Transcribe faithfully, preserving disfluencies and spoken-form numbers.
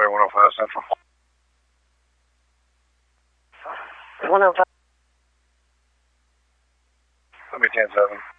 Charlie one oh five Central. one oh five. Let me ten seven.